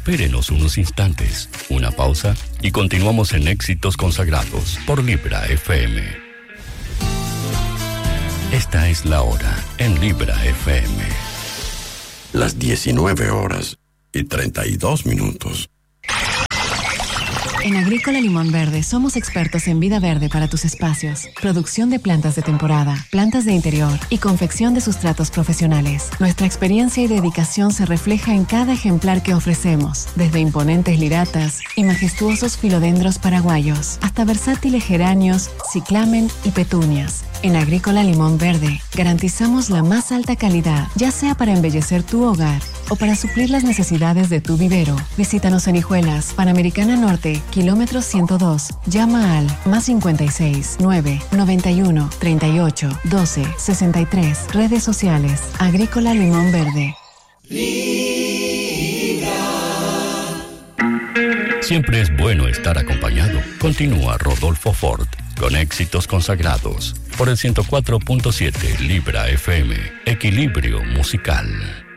Espérenos unos instantes, una pausa y continuamos en Éxitos Consagrados por Libra FM. Esta es la hora en Libra FM. Las 19:32. En Agrícola Limón Verde somos expertos en vida verde para tus espacios, producción de plantas de temporada, plantas de interior y confección de sustratos profesionales. Nuestra experiencia y dedicación se refleja en cada ejemplar que ofrecemos, desde imponentes liratas y majestuosos filodendros paraguayos, hasta versátiles geranios, ciclamen y petunias. En Agrícola Limón Verde garantizamos la más alta calidad, ya sea para embellecer tu hogar o para suplir las necesidades de tu vivero. Visítanos en Hijuelas, Panamericana Norte, kilómetro 102. Llama al +56 9 91 38 12 63. Redes sociales. Agrícola Limón Verde. Siempre es bueno estar acompañado. Continúa Rodolfo Ford con Éxitos Consagrados por el 104.7 Libra FM. Equilibrio musical.